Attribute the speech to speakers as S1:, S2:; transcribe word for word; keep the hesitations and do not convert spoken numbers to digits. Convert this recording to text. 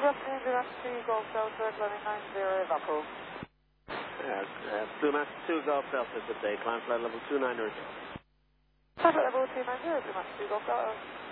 S1: afternoon, Blue Max two Golf Delta, climbing nine zero, Evaco.
S2: Yeah, uh, Blue Max two Golf Delta, good day. Climb flight level two nine zero.
S1: Flight level two nine zero, Blue Max two Golf Delta.